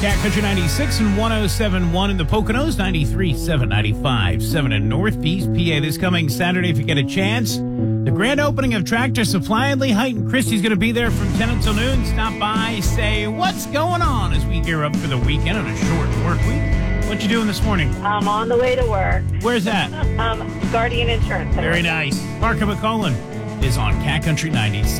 Cat Country 96 and 107.1 in the Poconos, 93.7, 95.7 in Northeast PA. This coming Saturday, if you get a chance, the grand opening of Tractor Supply in Lehighton. Christy's going to be there from 10 until noon. Stop by, say what's going on as we gear up for the weekend on a short work week. What you doing this morning? I'm on the way to work. Where's that? Guardian Insurance. Very nice. Parker McCollum is on Cat Country 96.